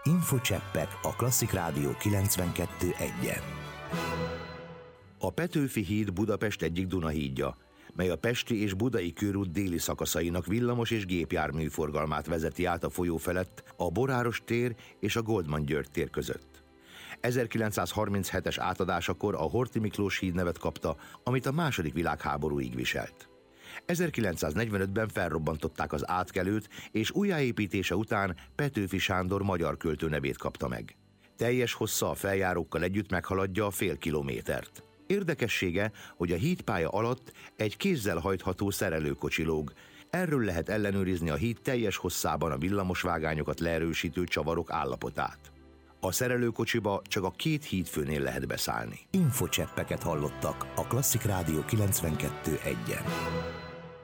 Infocseppek a Klasszik Rádió 92.1-en. A Petőfi híd Budapest egyik Dunahídja, mely a pesti és budai körút déli szakaszainak villamos és gépjármű forgalmát vezeti át a folyó felett a Boráros tér és a Goldman György tér között. 1937-es átadásakor a Horthy Miklós híd nevet kapta, amit a II. Világháborúig viselt. 1945-ben felrobbantották az átkelőt, és újjáépítése után Petőfi Sándor magyar költő nevét kapta meg. Teljes hossza a feljárókkal együtt meghaladja a fél kilométert. Érdekessége, hogy a hídpálya alatt egy kézzel hajtható szerelőkocsi lóg. Erről lehet ellenőrizni a híd teljes hosszában a villamosvágányokat leerősítő csavarok állapotát. A szerelőkocsiba csak a 2 hídfőnél lehet beszállni. Infocseppeket hallottak a Klasszik Rádió 92.1-en.